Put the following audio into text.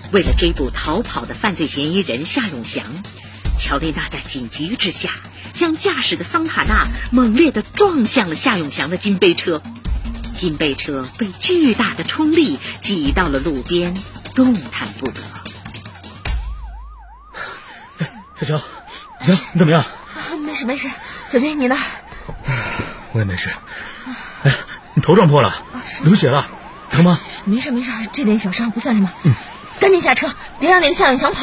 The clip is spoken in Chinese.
为了追捕逃跑的犯罪嫌疑人夏永祥，乔丽娜在紧急之下将驾驶的桑塔纳猛烈地撞向了夏永祥的金杯车，金杯车被巨大的冲力挤到了路边，动弹不得。 小乔，你怎么样？ 没事，小军你呢？ 我也没事。哎，你头撞破了，流血了，疼吗？ 没事，这点小伤不算什么。赶紧下车，别让那个夏永祥跑。